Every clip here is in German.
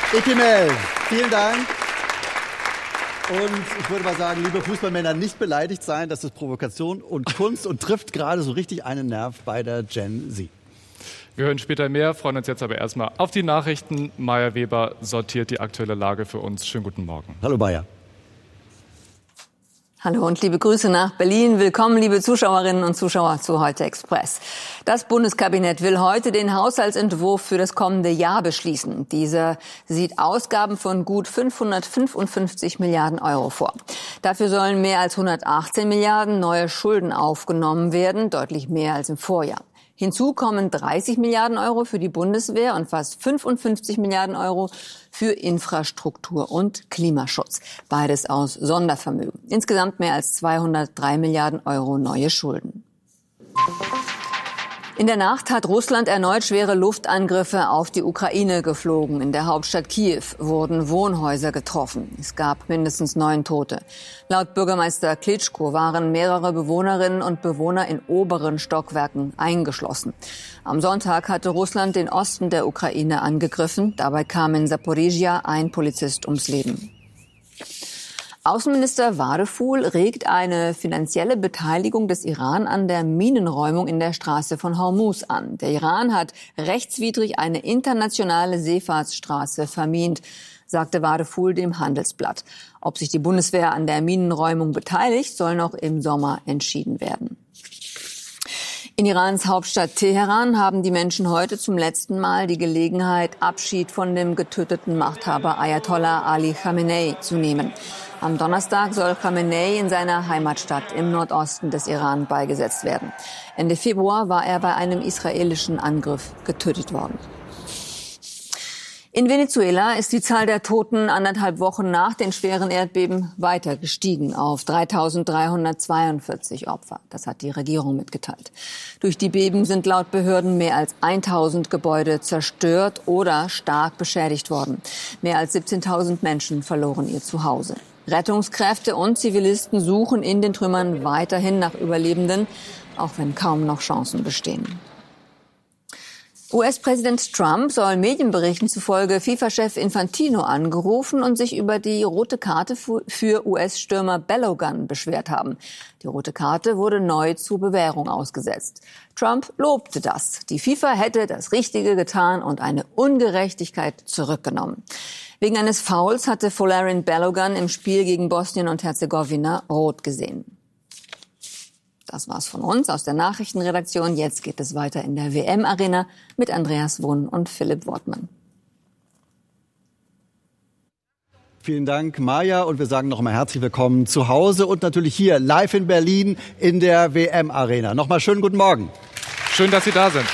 Ekimel, vielen Dank. Und ich würde mal sagen, liebe Fußballmänner, nicht beleidigt sein, das ist Provokation und Kunst und trifft gerade so richtig einen Nerv bei der Gen Z. Wir hören später mehr, freuen uns jetzt aber erstmal auf die Nachrichten. Maya Weber sortiert die aktuelle Lage für uns. Schönen guten Morgen. Hallo Maya. Hallo und liebe Grüße nach Berlin. Willkommen, liebe Zuschauerinnen und Zuschauer zu Heute Express. Das Bundeskabinett will heute den Haushaltsentwurf für das kommende Jahr beschließen. Dieser sieht Ausgaben von gut 555 Milliarden Euro vor. Dafür sollen mehr als 118 Milliarden neue Schulden aufgenommen werden, deutlich mehr als im Vorjahr. Hinzu kommen 30 Milliarden Euro für die Bundeswehr und fast 55 Milliarden Euro für Infrastruktur und Klimaschutz. Beides aus Sondervermögen. Insgesamt mehr als 203 Milliarden Euro neue Schulden. In der Nacht hat Russland erneut schwere Luftangriffe auf die Ukraine geflogen. In der Hauptstadt Kiew wurden Wohnhäuser getroffen. Es gab mindestens 9 Tote. Laut Bürgermeister Klitschko waren mehrere Bewohnerinnen und Bewohner in oberen Stockwerken eingeschlossen. Am Sonntag hatte Russland den Osten der Ukraine angegriffen. Dabei kam in Saporizhia ein Polizist ums Leben. Außenminister Vadeful regt eine finanzielle Beteiligung des Iran an der Minenräumung in der Straße von Hormuz an. Der Iran hat rechtswidrig eine internationale Seefahrtsstraße vermint, sagte Vadeful dem Handelsblatt. Ob sich die Bundeswehr an der Minenräumung beteiligt, soll noch im Sommer entschieden werden. In Irans Hauptstadt Teheran haben die Menschen heute zum letzten Mal die Gelegenheit, Abschied von dem getöteten Machthaber Ayatollah Ali Khamenei zu nehmen. Am Donnerstag soll Khamenei in seiner Heimatstadt im Nordosten des Iran beigesetzt werden. Ende Februar war er bei einem israelischen Angriff getötet worden. In Venezuela ist die Zahl der Toten 1,5 Wochen nach den schweren Erdbeben weiter gestiegen auf 3.342 Opfer. Das hat die Regierung mitgeteilt. Durch die Beben sind laut Behörden mehr als 1.000 Gebäude zerstört oder stark beschädigt worden. Mehr als 17.000 Menschen verloren ihr Zuhause. Rettungskräfte und Zivilisten suchen in den Trümmern weiterhin nach Überlebenden, auch wenn kaum noch Chancen bestehen. US-Präsident Trump soll Medienberichten zufolge FIFA-Chef Infantino angerufen und sich über die rote Karte für US-Stürmer Balogun beschwert haben. Die rote Karte wurde neu zur Bewährung ausgesetzt. Trump lobte das. Die FIFA hätte das Richtige getan und eine Ungerechtigkeit zurückgenommen. Wegen eines Fouls hatte Folarin Balogun im Spiel gegen Bosnien und Herzegowina rot gesehen. Das war's von uns aus der Nachrichtenredaktion. Jetzt geht es weiter in der WM-Arena mit Andreas Wunn und Philipp Wortmann. Vielen Dank, Maja. Und wir sagen noch einmal herzlich willkommen zu Hause und natürlich hier live in Berlin in der WM-Arena. Nochmal schönen guten Morgen. Schön, dass Sie da sind.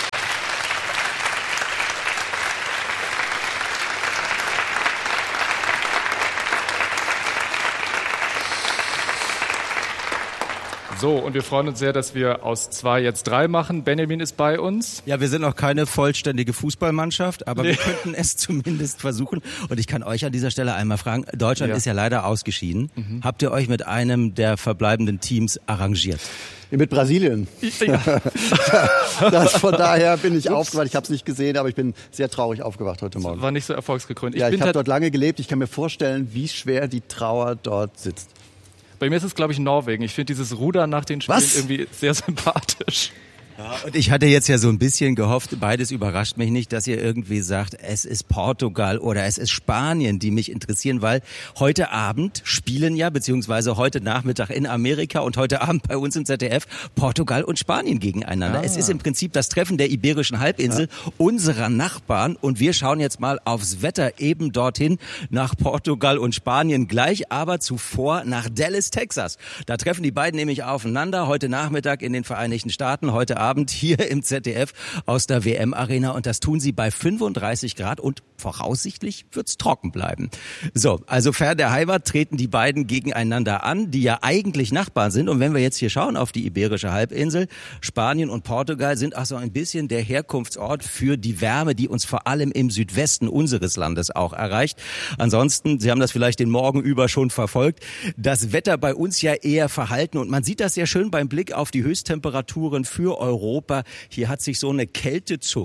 So, und wir freuen uns sehr, dass wir aus 2 jetzt 3 machen. Benjamin ist bei uns. Ja, wir sind noch keine vollständige Fußballmannschaft, aber wir könnten es zumindest versuchen. Und ich kann euch an dieser Stelle einmal fragen, Deutschland ist ja leider ausgeschieden. Habt ihr euch mit einem der verbleibenden Teams arrangiert? Mit Brasilien. Ja. Von daher bin ich aufgewacht. Ich habe es nicht gesehen, aber ich bin sehr traurig aufgewacht heute Morgen. War nicht so erfolgsgekrönt. Ich habe dort lange gelebt. Ich kann mir vorstellen, wie schwer die Trauer dort sitzt. Bei mir ist es, glaube ich, Norwegen. Ich finde dieses Rudern nach den Spielen irgendwie sehr sympathisch. Ja, und ich hatte jetzt ja so ein bisschen gehofft, beides überrascht mich nicht, dass ihr irgendwie sagt, es ist Portugal oder es ist Spanien, die mich interessieren, weil heute Abend spielen ja, beziehungsweise heute Nachmittag in Amerika und heute Abend bei uns im ZDF Portugal und Spanien gegeneinander. Es ist im Prinzip das Treffen der Iberischen Halbinsel, unserer Nachbarn, und wir schauen jetzt mal aufs Wetter eben dorthin nach Portugal und Spanien gleich, aber zuvor nach Dallas, Texas. Da treffen die beiden nämlich aufeinander, heute Nachmittag in den Vereinigten Staaten, heute Abend hier im ZDF aus der WM-Arena, und das tun sie bei 35 Grad und voraussichtlich wird's trocken bleiben. So, also fern der Heimat treten die beiden gegeneinander an, die ja eigentlich Nachbarn sind, und wenn wir jetzt hier schauen auf die Iberische Halbinsel, Spanien und Portugal sind auch so ein bisschen der Herkunftsort für die Wärme, die uns vor allem im Südwesten unseres Landes auch erreicht. Ansonsten, Sie haben das vielleicht den Morgen über schon verfolgt, das Wetter bei uns ja eher verhalten, und man sieht das sehr schön beim Blick auf die Höchsttemperaturen für Europa. Hier hat sich so eine Kältezunge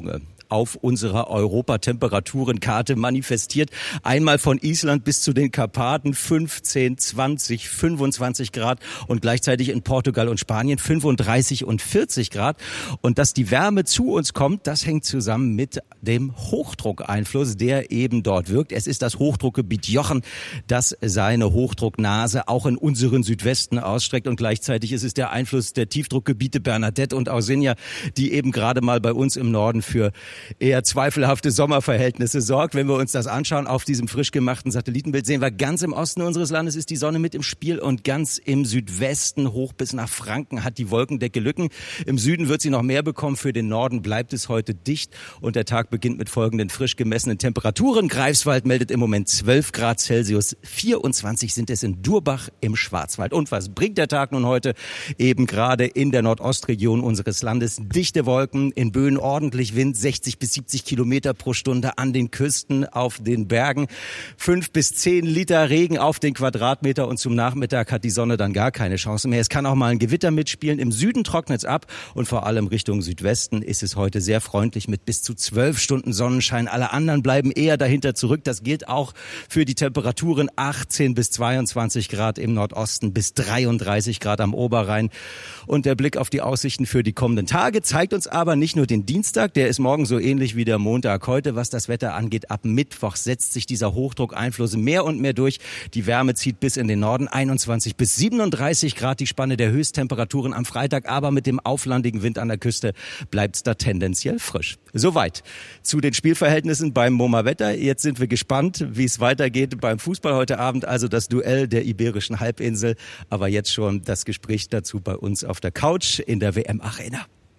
auf unserer Europatemperaturenkarte manifestiert. Einmal von Island bis zu den Karpaten 15, 20, 25 Grad und gleichzeitig in Portugal und Spanien 35 und 40 Grad. Und dass die Wärme zu uns kommt, das hängt zusammen mit dem Hochdruckeinfluss, der eben dort wirkt. Es ist das Hochdruckgebiet Jochen, das seine Hochdrucknase auch in unseren Südwesten ausstreckt. Und gleichzeitig ist es der Einfluss der Tiefdruckgebiete Bernadette und Ausinia, die eben gerade mal bei uns im Norden für eher zweifelhafte Sommerverhältnisse sorgt. Wenn wir uns das anschauen, auf diesem frisch gemachten Satellitenbild sehen wir, ganz im Osten unseres Landes ist die Sonne mit im Spiel und ganz im Südwesten hoch bis nach Franken hat die Wolkendecke Lücken. Im Süden wird sie noch mehr bekommen. Für den Norden bleibt es heute dicht und der Tag beginnt mit folgenden frisch gemessenen Temperaturen. Greifswald meldet im Moment 12 Grad Celsius, 24 sind es in Durbach im Schwarzwald. Und was bringt der Tag nun heute? Eben gerade in der Nordostregion unseres Landes dichte Wolken, in Böen ordentlich Wind, 60 bis 70 Kilometer pro Stunde an den Küsten, auf den Bergen, 5 bis 10 Liter Regen auf den Quadratmeter und zum Nachmittag hat die Sonne dann gar keine Chance mehr. Es kann auch mal ein Gewitter mitspielen. Im Süden trocknet es ab und vor allem Richtung Südwesten ist es heute sehr freundlich mit bis zu 12 Stunden Sonnenschein. Alle anderen bleiben eher dahinter zurück. Das gilt auch für die Temperaturen 18 bis 22 Grad im Nordosten bis 33 Grad am Oberrhein. Und der Blick auf die Aussichten für die kommenden Tage zeigt uns aber nicht nur den Dienstag, der ist morgen so ähnlich wie der Montag heute. Was das Wetter angeht, ab Mittwoch setzt sich dieser Hochdruckeinfluss mehr und mehr durch. Die Wärme zieht bis in den Norden, 21 bis 37 Grad, die Spanne der Höchsttemperaturen am Freitag, aber mit dem auflandigen Wind an der Küste bleibt es da tendenziell frisch. Soweit zu den Spielverhältnissen beim MoMA Wetter. Jetzt sind wir gespannt, wie es weitergeht beim Fußball heute Abend, also das Duell der Iberischen Halbinsel. Aber jetzt schon das Gespräch dazu bei uns auf der Couch in der WM-Arena.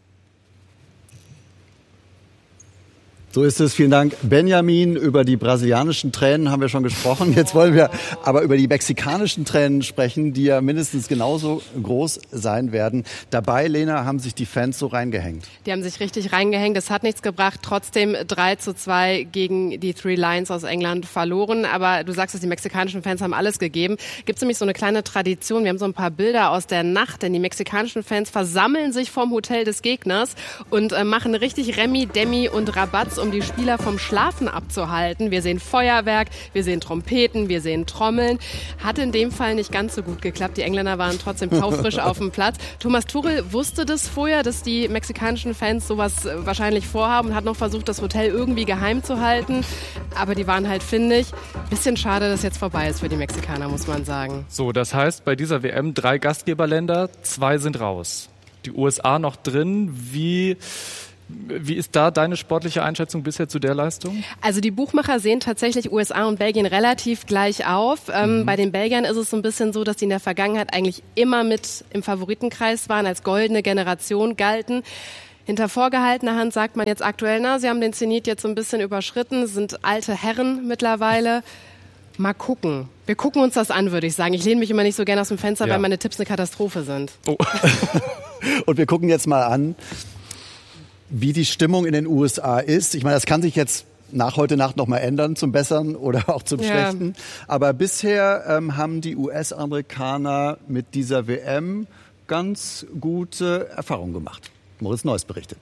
So ist es. Vielen Dank, Benjamin. Über die brasilianischen Tränen haben wir schon gesprochen. Jetzt wollen wir aber über die mexikanischen Tränen sprechen, die ja mindestens genauso groß sein werden. Dabei, Lena, haben sich die Fans so reingehängt. Die haben sich richtig reingehängt. Es hat nichts gebracht. Trotzdem 3:2 gegen die Three Lions aus England verloren. Aber du sagst es, die mexikanischen Fans haben alles gegeben. Gibt es nämlich so eine kleine Tradition. Wir haben so ein paar Bilder aus der Nacht, denn die mexikanischen Fans versammeln sich vorm Hotel des Gegners und machen richtig Remi, Demi und Rabatz, um die Spieler vom Schlafen abzuhalten. Wir sehen Feuerwerk, wir sehen Trompeten, wir sehen Trommeln. Hat in dem Fall nicht ganz so gut geklappt. Die Engländer waren trotzdem taufrisch auf dem Platz. Thomas Tuchel wusste das vorher, dass die mexikanischen Fans sowas wahrscheinlich vorhaben und hat noch versucht, das Hotel irgendwie geheim zu halten. Aber die waren halt findig. Bisschen schade, dass jetzt vorbei ist für die Mexikaner, muss man sagen. So, das heißt, bei dieser WM 3 Gastgeberländer, 2 sind raus. Die USA noch drin. Wie ist da deine sportliche Einschätzung bisher zu der Leistung? Also die Buchmacher sehen tatsächlich USA und Belgien relativ gleich auf. Bei den Belgiern ist es so ein bisschen so, dass die in der Vergangenheit eigentlich immer mit im Favoritenkreis waren, als goldene Generation galten. Hinter vorgehaltener Hand sagt man jetzt aktuell, sie haben den Zenit jetzt so ein bisschen überschritten, sind alte Herren mittlerweile. Mal gucken. Wir gucken uns das an, würde ich sagen. Ich lehne mich immer nicht so gerne aus dem Fenster, weil meine Tipps eine Katastrophe sind. Oh. Und wir gucken jetzt mal an, wie die Stimmung in den USA ist. Ich meine, das kann sich jetzt nach heute Nacht noch mal ändern, zum Besseren oder auch zum Schlechten. Aber bisher haben die US-Amerikaner mit dieser WM ganz gute Erfahrungen gemacht. Moritz Neuss berichtet.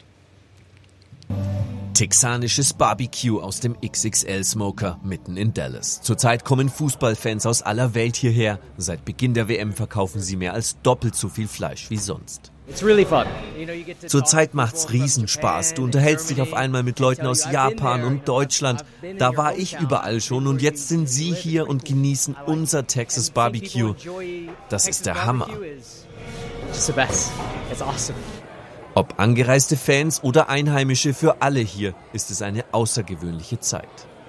Texanisches Barbecue aus dem XXL-Smoker mitten in Dallas. Zurzeit kommen Fußballfans aus aller Welt hierher. Seit Beginn der WM verkaufen sie mehr als doppelt so viel Fleisch wie sonst. Zurzeit macht's Riesenspaß. Du unterhältst dich auf einmal mit Leuten aus Japan und Deutschland. Da war ich überall schon und jetzt sind sie hier und genießen unser Texas Barbecue. Das ist der Hammer. Ob angereiste Fans oder Einheimische, für alle hier ist es eine außergewöhnliche Zeit.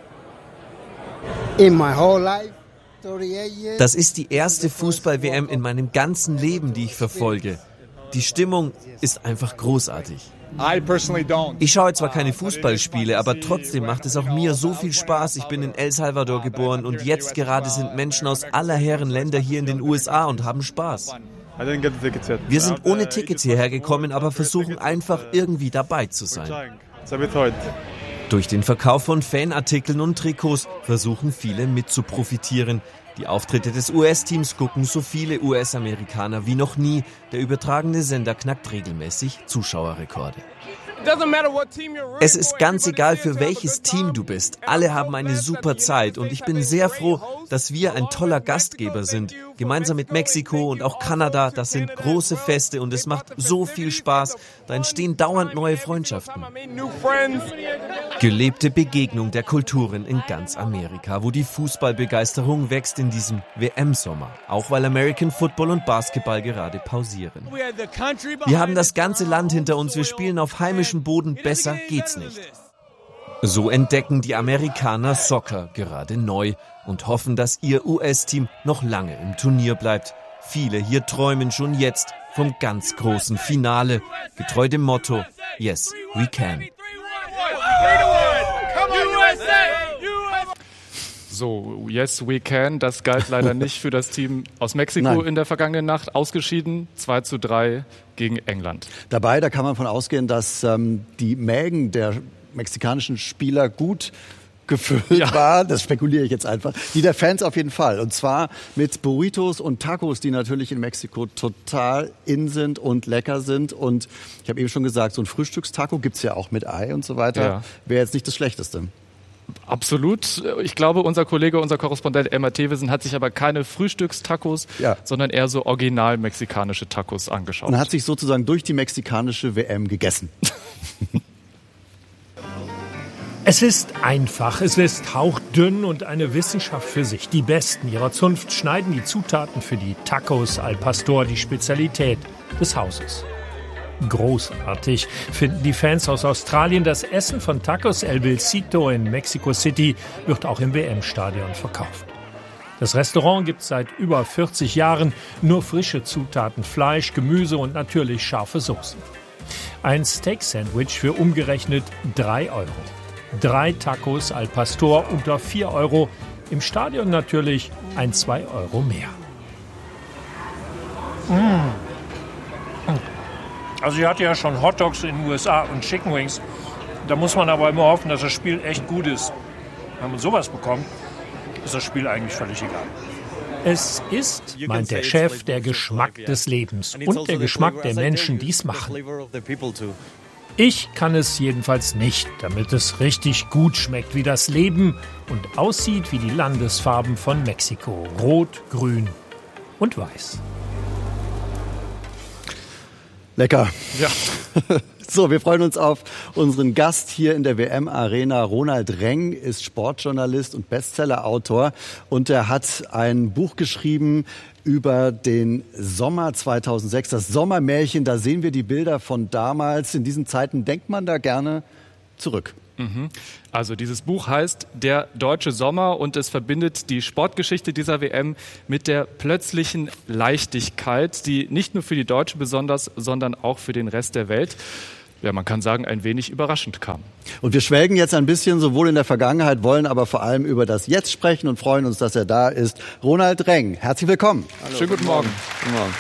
Das ist die erste Fußball-WM in meinem ganzen Leben, die ich verfolge. Die Stimmung ist einfach großartig. Ich schaue zwar keine Fußballspiele, aber trotzdem macht es auch mir so viel Spaß. Ich bin in El Salvador geboren und jetzt gerade sind Menschen aus aller Herren Länder hier in den USA und haben Spaß. Wir sind ohne Tickets hierher gekommen, aber versuchen einfach irgendwie dabei zu sein. Durch den Verkauf von Fanartikeln und Trikots versuchen viele mit zu profitieren. Die Auftritte des US-Teams gucken so viele US-Amerikaner wie noch nie. Der übertragene Sender knackt regelmäßig Zuschauerrekorde. Es ist ganz egal, für welches Team du bist. Alle haben eine super Zeit und ich bin sehr froh, dass wir ein toller Gastgeber sind. Gemeinsam mit Mexiko und auch Kanada, das sind große Feste und es macht so viel Spaß. Da entstehen dauernd neue Freundschaften. Gelebte Begegnung der Kulturen in ganz Amerika, wo die Fußballbegeisterung wächst in diesem WM-Sommer. Auch weil American Football und Basketball gerade pausieren. Wir haben das ganze Land hinter uns, wir spielen auf heimischem Boden, besser geht's nicht. So entdecken die Amerikaner Soccer gerade neu und hoffen, dass ihr US-Team noch lange im Turnier bleibt. Viele hier träumen schon jetzt vom ganz großen Finale, getreu dem Motto Yes, we can. So, yes, we can. Das galt leider nicht für das Team aus Mexiko in der vergangenen Nacht. Ausgeschieden, 2:3 gegen England. Dabei, da kann man von ausgehen, dass die Mägen der mexikanischen Spieler gut gefüllt waren. Das spekuliere ich jetzt einfach. Die der Fans auf jeden Fall. Und zwar mit Burritos und Tacos, die natürlich in Mexiko total in sind und lecker sind. Und ich habe eben schon gesagt, so ein Frühstückstaco gibt's ja auch mit Ei und so weiter. Ja. Wäre jetzt nicht das Schlechteste. Absolut. Ich glaube, unser Korrespondent Elmar Thewissen hat sich aber keine Frühstückstacos, sondern eher so original mexikanische Tacos angeschaut. Und hat sich sozusagen durch die mexikanische WM gegessen. Es ist einfach, es ist hauchdünn und eine Wissenschaft für sich. Die Besten ihrer Zunft schneiden die Zutaten für die Tacos al Pastor, die Spezialität des Hauses. Großartig finden die Fans aus Australien. Das Essen von Tacos El Vilcito in Mexico City wird auch im WM-Stadion verkauft. Das Restaurant gibt seit über 40 Jahren nur frische Zutaten, Fleisch, Gemüse und natürlich scharfe Soßen. Ein Steak-Sandwich für umgerechnet 3 €. 3 Tacos al Pastor unter 4 €. Im Stadion natürlich 2 € mehr. Also ich hatte ja schon Hotdogs in den USA und Chicken Wings. Da muss man aber immer hoffen, dass das Spiel echt gut ist. Wenn man sowas bekommt, ist das Spiel eigentlich völlig egal. Es ist, meint der Chef, der Geschmack des Lebens und der Geschmack der Menschen, die es machen. Ich kann es jedenfalls nicht, damit es richtig gut schmeckt wie das Leben und aussieht wie die Landesfarben von Mexiko. Rot, grün und weiß. Lecker. Ja. So, wir freuen uns auf unseren Gast hier in der WM-Arena. Ronald Reng ist Sportjournalist und Bestsellerautor und er hat ein Buch geschrieben über den Sommer 2006, das Sommermärchen. Da sehen wir die Bilder von damals. In diesen Zeiten denkt man da gerne zurück. Also dieses Buch heißt Der deutsche Sommer und es verbindet die Sportgeschichte dieser WM mit der plötzlichen Leichtigkeit, die nicht nur für die Deutschen besonders, sondern auch für den Rest der Welt, ja, man kann sagen, ein wenig überraschend kam. Und wir schwelgen jetzt ein bisschen sowohl in der Vergangenheit, wollen aber vor allem über das Jetzt sprechen und freuen uns, dass er da ist. Ronald Reng, herzlich willkommen. Hallo, schönen guten Morgen. Guten Morgen.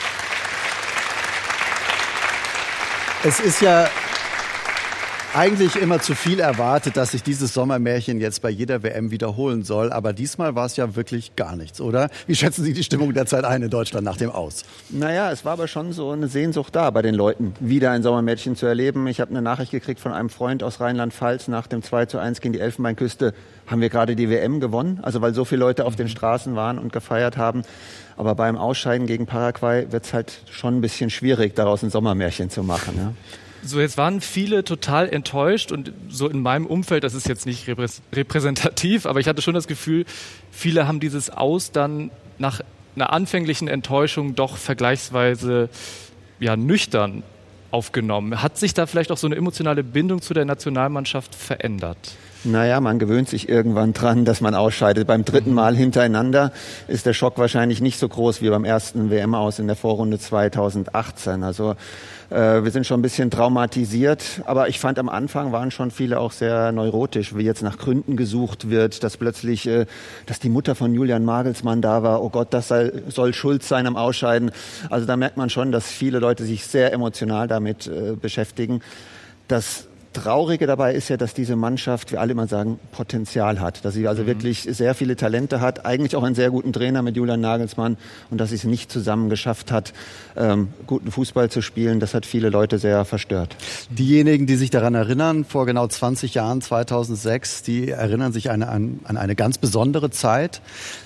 Es ist ja eigentlich immer zu viel erwartet, dass sich dieses Sommermärchen jetzt bei jeder WM wiederholen soll. Aber diesmal war es ja wirklich gar nichts, oder? Wie schätzen Sie die Stimmung derzeit ein in Deutschland nach dem Aus? Naja, es war aber schon so eine Sehnsucht da bei den Leuten, wieder ein Sommermärchen zu erleben. Ich habe eine Nachricht gekriegt von einem Freund aus Rheinland-Pfalz. Nach dem 2:1 gegen die Elfenbeinküste haben wir gerade die WM gewonnen. Also weil so viele Leute auf den Straßen waren und gefeiert haben. Aber beim Ausscheiden gegen Paraguay wird es halt schon ein bisschen schwierig, daraus ein Sommermärchen zu machen. Ja. So, jetzt waren viele total enttäuscht und so in meinem Umfeld, das ist jetzt nicht repräsentativ, aber ich hatte schon das Gefühl, viele haben dieses Aus dann nach einer anfänglichen Enttäuschung doch vergleichsweise nüchtern aufgenommen. Hat sich da vielleicht auch so eine emotionale Bindung zu der Nationalmannschaft verändert? Naja, man gewöhnt sich irgendwann dran, dass man ausscheidet. Beim 3. Mal hintereinander ist der Schock wahrscheinlich nicht so groß wie beim ersten WM-Aus in der Vorrunde 2018. Also wir sind schon ein bisschen traumatisiert, aber ich fand am Anfang waren schon viele auch sehr neurotisch, wie jetzt nach Gründen gesucht wird, dass plötzlich, dass die Mutter von Julian Nagelsmann da war, oh Gott, das soll schuld sein am Ausscheiden. Also da merkt man schon, dass viele Leute sich sehr emotional damit beschäftigen, dass Traurige dabei ist ja, dass diese Mannschaft, wie alle immer sagen, Potenzial hat. Dass sie also wirklich sehr viele Talente hat, eigentlich auch einen sehr guten Trainer mit Julian Nagelsmann und dass sie es nicht zusammen geschafft hat, guten Fußball zu spielen. Das hat viele Leute sehr verstört. Diejenigen, die sich daran erinnern, vor genau 20 Jahren, 2006, die erinnern sich an eine ganz besondere Zeit.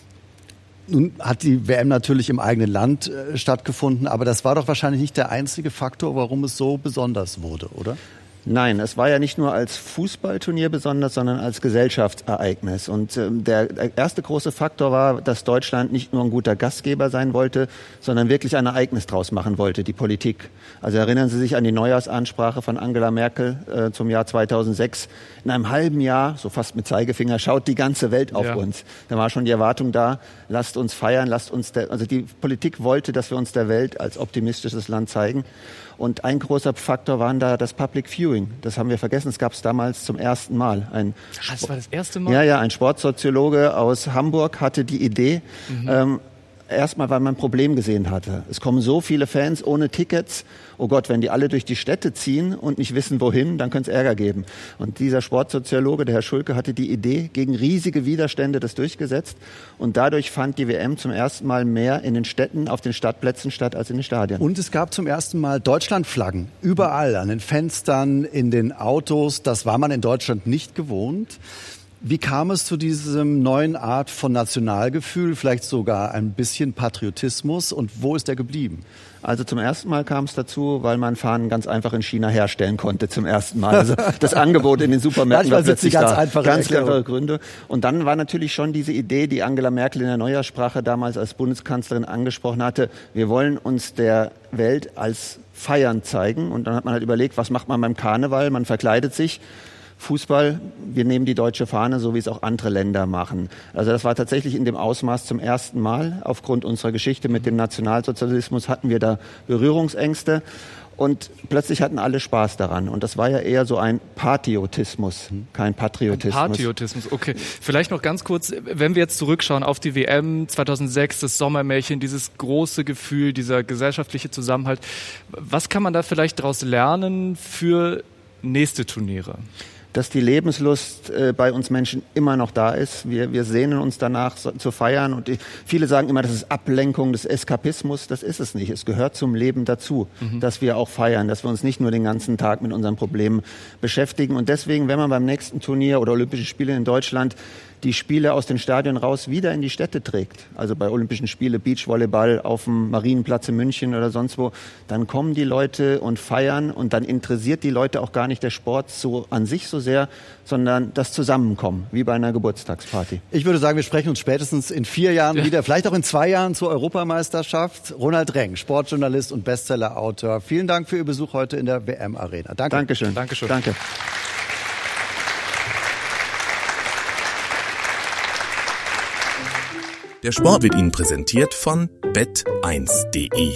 Nun hat die WM natürlich im eigenen Land stattgefunden, aber das war doch wahrscheinlich nicht der einzige Faktor, warum es so besonders wurde, oder? Nein, es war ja nicht nur als Fußballturnier besonders, sondern als Gesellschaftsereignis. Und der erste große Faktor war, dass Deutschland nicht nur ein guter Gastgeber sein wollte, sondern wirklich ein Ereignis draus machen wollte, die Politik. Also erinnern Sie sich an die Neujahrsansprache von Angela Merkel zum Jahr 2006. In einem halben Jahr, so fast mit Zeigefinger, schaut die ganze Welt auf uns. Da war schon die Erwartung da, lasst uns feiern, also die Politik wollte, dass wir uns der Welt als optimistisches Land zeigen. Und ein großer Faktor war da das Public Viewing. Das haben wir vergessen. Es gab es damals zum ersten Mal. Das war das erste Mal? Ja, ein Sportsoziologe aus Hamburg hatte die Idee, erstmal, weil man ein Problem gesehen hatte. Es kommen so viele Fans ohne Tickets. Oh Gott, wenn die alle durch die Städte ziehen und nicht wissen, wohin, dann könnte es Ärger geben. Und dieser Sportsoziologe, der Herr Schulke, hatte die Idee, gegen riesige Widerstände das durchgesetzt. Und dadurch fand die WM zum ersten Mal mehr in den Städten, auf den Stadtplätzen statt als in den Stadien. Und es gab zum ersten Mal Deutschlandflaggen. Überall, an den Fenstern, in den Autos. Das war man in Deutschland nicht gewohnt. Wie kam es zu diesem neuen Art von Nationalgefühl, vielleicht sogar ein bisschen Patriotismus, und wo ist der geblieben? Also zum ersten Mal kam es dazu, weil man Fahnen ganz einfach in China herstellen konnte zum ersten Mal. Also das Angebot in den Supermärkten war plötzlich ganz da. Ganz einfache Gründe. Und dann war natürlich schon diese Idee, die Angela Merkel in der Neujahrssprache damals als Bundeskanzlerin angesprochen hatte, wir wollen uns der Welt als Feiern zeigen. Und dann hat man halt überlegt, was macht man beim Karneval? Man verkleidet sich. Fußball, wir nehmen die deutsche Fahne, so wie es auch andere Länder machen. Also das war tatsächlich in dem Ausmaß zum ersten Mal. Aufgrund unserer Geschichte mit dem Nationalsozialismus hatten wir da Berührungsängste. Und plötzlich hatten alle Spaß daran. Und das war ja eher so ein Patriotismus, kein Patriotismus. Patriotismus, okay. Vielleicht noch ganz kurz, wenn wir jetzt zurückschauen auf die WM 2006, das Sommermärchen, dieses große Gefühl, dieser gesellschaftliche Zusammenhalt. Was kann man da vielleicht daraus lernen für nächste Turniere? Dass die Lebenslust bei uns Menschen immer noch da ist. Wir sehnen uns danach zu feiern. Und viele sagen immer, das ist Ablenkung, das ist Eskapismus. Das ist es nicht. Es gehört zum Leben dazu, dass wir auch feiern, dass wir uns nicht nur den ganzen Tag mit unseren Problemen beschäftigen. Und deswegen, wenn man beim nächsten Turnier oder Olympische Spiele in Deutschland die Spiele aus den Stadien raus wieder in die Städte trägt, also bei Olympischen Spiele Beachvolleyball auf dem Marienplatz in München oder sonst wo, dann kommen die Leute und feiern und dann interessiert die Leute auch gar nicht der Sport so an sich so sehr, sondern das Zusammenkommen, wie bei einer Geburtstagsparty. Ich würde sagen, wir sprechen uns spätestens in 4 Jahren wieder, vielleicht auch in 2 Jahren zur Europameisterschaft. Ronald Reng, Sportjournalist und Bestsellerautor. Vielen Dank für Ihr Besuch heute in der WM-Arena. Danke. Dankeschön. Danke. Der Sport wird Ihnen präsentiert von bet1.de.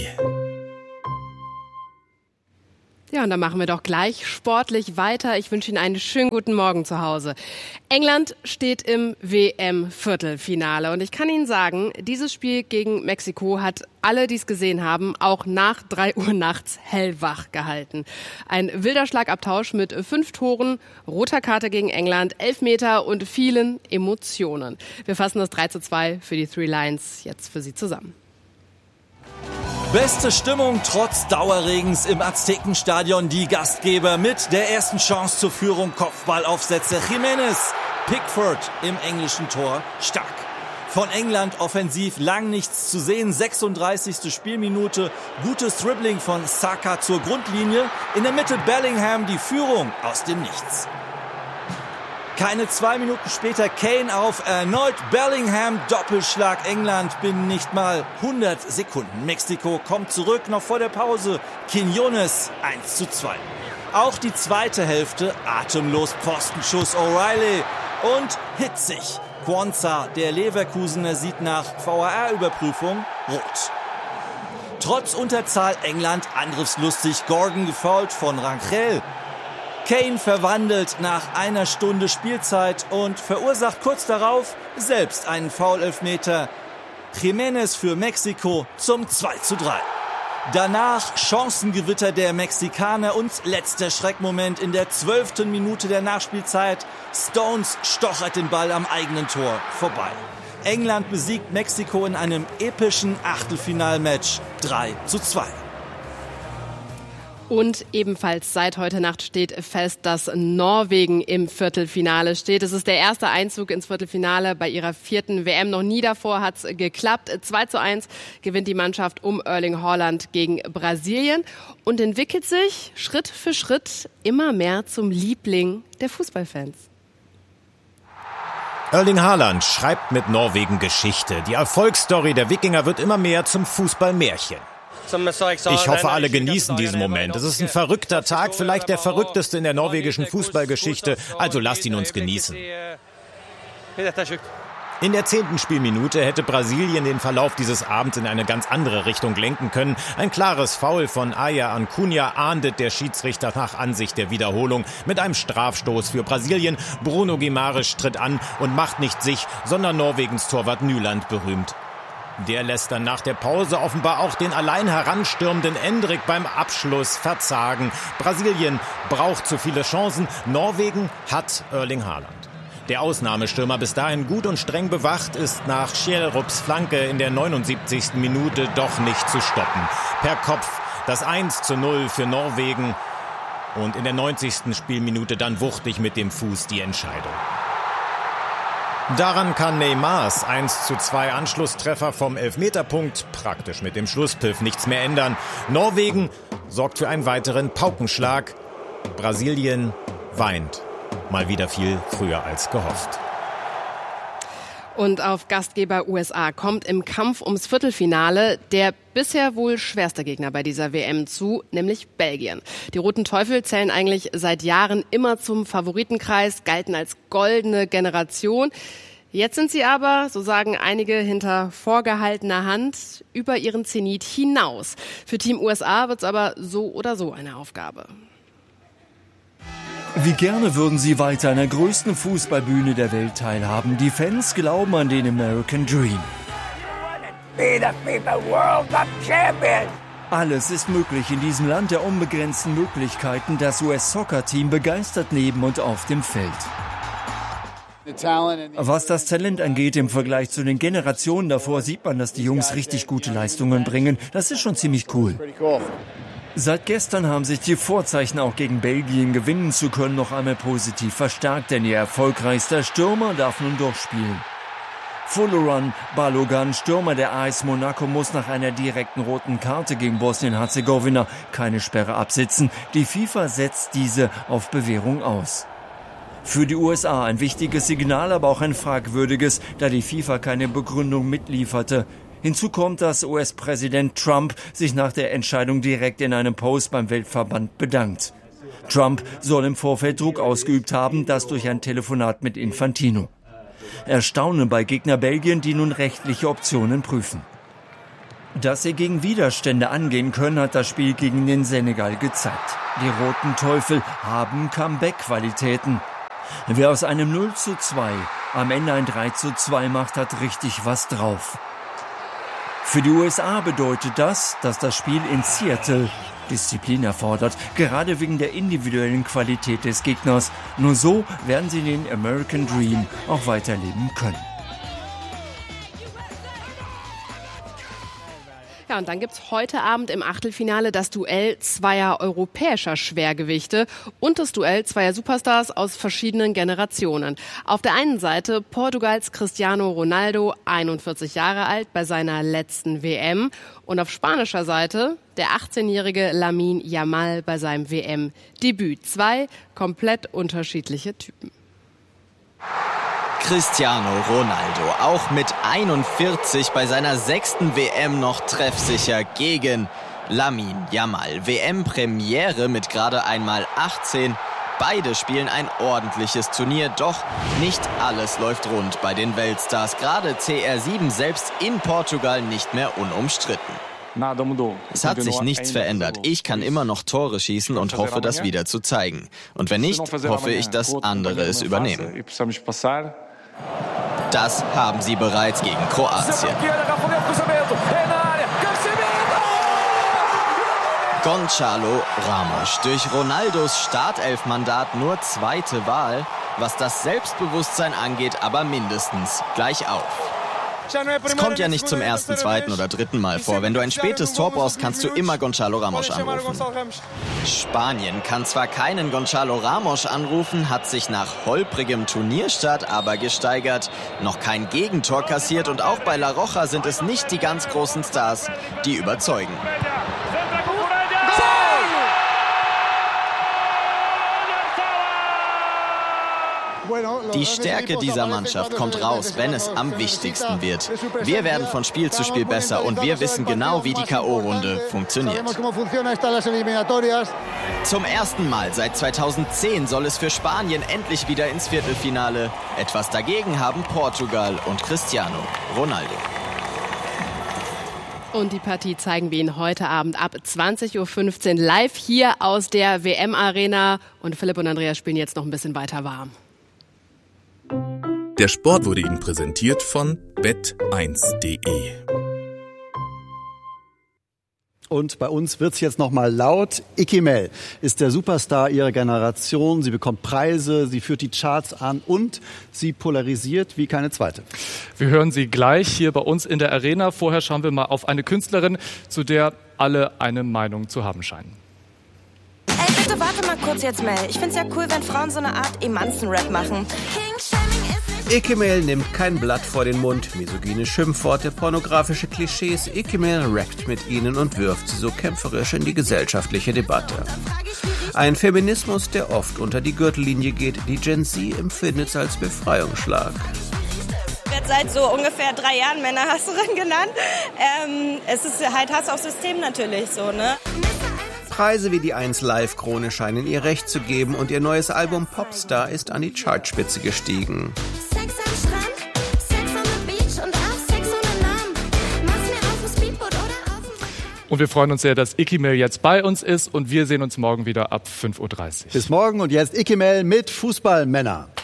Ja, und dann machen wir doch gleich sportlich weiter. Ich wünsche Ihnen einen schönen guten Morgen zu Hause. England steht im WM-Viertelfinale. Und ich kann Ihnen sagen, dieses Spiel gegen Mexiko hat alle, die es gesehen haben, auch nach 3 Uhr nachts hellwach gehalten. Ein wilder Schlagabtausch mit 5 Toren, roter Karte gegen England, Elfmeter und vielen Emotionen. Wir fassen das 3:2 für die Three Lions jetzt für Sie zusammen. Beste Stimmung trotz Dauerregens im Aztekenstadion. Die Gastgeber mit der ersten Chance zur Führung. Kopfballaufsätze. Jiménez, Pickford im englischen Tor. Stark. Von England offensiv lang nichts zu sehen. 36. Spielminute. Gutes Dribbling von Saka zur Grundlinie. In der Mitte Bellingham, die Führung aus dem Nichts. Keine 2 Minuten später Kane auf, erneut Bellingham, Doppelschlag England binnen nicht mal 100 Sekunden. Mexiko kommt zurück, noch vor der Pause. Quiñones 1:2. Auch die zweite Hälfte, atemlos, Pfostenschuss O'Reilly und hitzig. Quansah, der Leverkusener, sieht nach VAR-Überprüfung rot. Trotz Unterzahl England angriffslustig, Gordon gefoult von Rangel. Kane verwandelt nach 1 Stunde Spielzeit und verursacht kurz darauf selbst einen Foul-Elfmeter. Jiménez für Mexiko zum 2:3. Danach Chancengewitter der Mexikaner und letzter Schreckmoment in der 12. Minute der Nachspielzeit. Stones stochert den Ball am eigenen Tor vorbei. England besiegt Mexiko in einem epischen Achtelfinalmatch 3:2. Und ebenfalls seit heute Nacht steht fest, dass Norwegen im Viertelfinale steht. Es ist der erste Einzug ins Viertelfinale bei ihrer 4. WM. Noch nie davor hat's geklappt. 2:1 gewinnt die Mannschaft um Erling Haaland gegen Brasilien und entwickelt sich Schritt für Schritt immer mehr zum Liebling der Fußballfans. Erling Haaland schreibt mit Norwegen Geschichte. Die Erfolgsstory der Wikinger wird immer mehr zum Fußballmärchen. Ich hoffe, alle genießen diesen Moment. Es ist ein verrückter Tag, vielleicht der verrückteste in der norwegischen Fußballgeschichte. Also lasst ihn uns genießen. In der 10. Spielminute hätte Brasilien den Verlauf dieses Abends in eine ganz andere Richtung lenken können. Ein klares Foul von Aya Ancunha ahndet der Schiedsrichter nach Ansicht der Wiederholung mit einem Strafstoß für Brasilien. Bruno Guimarães tritt an und macht nicht sich, sondern Norwegens Torwart Nyland berühmt. Der lässt dann nach der Pause offenbar auch den allein heranstürmenden Endrick beim Abschluss verzagen. Brasilien braucht zu viele Chancen. Norwegen hat Erling Haaland. Der Ausnahmestürmer, bis dahin gut und streng bewacht, ist nach Schjelderups Flanke in der 79. Minute doch nicht zu stoppen. Per Kopf das 1:0 für Norwegen und in der 90. Spielminute dann wuchtig mit dem Fuß die Entscheidung. Daran kann Neymars 1:2 Anschlusstreffer vom Elfmeterpunkt praktisch mit dem Schlusspfiff nichts mehr ändern. Norwegen sorgt für einen weiteren Paukenschlag. Brasilien weint. Mal wieder viel früher als gehofft. Und auf Gastgeber USA kommt im Kampf ums Viertelfinale der bisher wohl schwerste Gegner bei dieser WM zu, nämlich Belgien. Die Roten Teufel zählen eigentlich seit Jahren immer zum Favoritenkreis, galten als goldene Generation. Jetzt sind sie aber, so sagen einige hinter vorgehaltener Hand, über ihren Zenit hinaus. Für Team USA wird es aber so oder so eine Aufgabe. Wie gerne würden sie weiter an der größten Fußballbühne der Welt teilhaben. Die Fans glauben an den American Dream. Alles ist möglich in diesem Land der unbegrenzten Möglichkeiten. Das US-Soccer-Team begeistert neben und auf dem Feld. Was das Talent angeht, im Vergleich zu den Generationen davor, sieht man, dass die Jungs richtig gute Leistungen bringen. Das ist schon ziemlich cool. Seit gestern haben sich die Vorzeichen, auch gegen Belgien gewinnen zu können, noch einmal positiv verstärkt, denn ihr erfolgreichster Stürmer darf nun durchspielen. Folarin Balogun, Stürmer der AS Monaco, muss nach einer direkten roten Karte gegen Bosnien-Herzegowina keine Sperre absitzen. Die FIFA setzt diese auf Bewährung aus. Für die USA ein wichtiges Signal, aber auch ein fragwürdiges, da die FIFA keine Begründung mitlieferte. Hinzu kommt, dass US-Präsident Trump sich nach der Entscheidung direkt in einem Post beim Weltverband bedankt. Trump soll im Vorfeld Druck ausgeübt haben, das durch ein Telefonat mit Infantino. Erstaunen bei Gegner Belgien, die nun rechtliche Optionen prüfen. Dass sie gegen Widerstände angehen können, hat das Spiel gegen den Senegal gezeigt. Die Roten Teufel haben Comeback-Qualitäten. Wer aus einem 0:2 am Ende ein 3:2 macht, hat richtig was drauf. Für die USA bedeutet das, dass das Spiel in Seattle Disziplin erfordert, gerade wegen der individuellen Qualität des Gegners. Nur so werden sie den American Dream auch weiterleben können. Ja, und dann gibt's heute Abend im Achtelfinale das Duell zweier europäischer Schwergewichte und das Duell zweier Superstars aus verschiedenen Generationen. Auf der einen Seite Portugals Cristiano Ronaldo, 41 Jahre alt, bei seiner letzten WM. Und auf spanischer Seite der 18-jährige Lamine Yamal bei seinem WM-Debüt. Zwei komplett unterschiedliche Typen. Cristiano Ronaldo, auch mit 41 bei seiner 6. WM noch treffsicher gegen Lamine Yamal. WM-Premiere mit gerade einmal 18. Beide spielen ein ordentliches Turnier, doch nicht alles läuft rund bei den Weltstars. Gerade CR7 selbst in Portugal nicht mehr unumstritten. Es hat sich nichts verändert. Ich kann immer noch Tore schießen und hoffe, das wieder zu zeigen. Und wenn nicht, hoffe ich, dass andere es übernehmen. Das haben sie bereits gegen Kroatien. Gonçalo Ramos, durch Ronaldos Startelfmandat nur zweite Wahl, was das Selbstbewusstsein angeht, aber mindestens gleich auf. Es kommt ja nicht zum ersten, zweiten oder dritten Mal vor. Wenn du ein spätes Tor brauchst, kannst du immer Gonçalo Ramos anrufen. Spanien kann zwar keinen Gonçalo Ramos anrufen, hat sich nach holprigem Turnierstart aber gesteigert, noch kein Gegentor kassiert und auch bei La Roja sind es nicht die ganz großen Stars, die überzeugen. Die Stärke dieser Mannschaft kommt raus, wenn es am wichtigsten wird. Wir werden von Spiel zu Spiel besser und wir wissen genau, wie die K.O.-Runde funktioniert. Zum ersten Mal seit 2010 soll es für Spanien endlich wieder ins Viertelfinale. Etwas dagegen haben Portugal und Cristiano Ronaldo. Und die Partie zeigen wir Ihnen heute Abend ab 20.15 Uhr live hier aus der WM-Arena. Und Philipp und Andreas spielen jetzt noch ein bisschen weiter warm. Der Sport wurde Ihnen präsentiert von bet1.de. Und bei uns wird's jetzt nochmal laut. Icky Mel ist der Superstar ihrer Generation. Sie bekommt Preise, sie führt die Charts an und sie polarisiert wie keine zweite. Wir hören sie gleich hier bei uns in der Arena. Vorher schauen wir mal auf eine Künstlerin, zu der alle eine Meinung zu haben scheinen. Ey, bitte warte mal kurz jetzt, Mel. Ich find's ja cool, wenn Frauen so eine Art Emanzen-Rap machen. Icky Mel nimmt kein Blatt vor den Mund. Misogyne Schimpfworte, pornografische Klischees. Icky Mel rappt mit ihnen und wirft sie so kämpferisch in die gesellschaftliche Debatte. Ein Feminismus, der oft unter die Gürtellinie geht. Die Gen Z empfindet es als Befreiungsschlag. Ich werde seit so ungefähr 3 Jahren Männerhasserin genannt. Es ist halt Hass auf System natürlich so, ne? Preise wie die 1 Live-Krone scheinen ihr Recht zu geben und ihr neues Album Popstar ist an die Chartspitze gestiegen. Und wir freuen uns sehr, dass Icky Mel jetzt bei uns ist und wir sehen uns morgen wieder ab 5.30 Uhr. Bis morgen und jetzt Icky Mel mit Fußballmänner.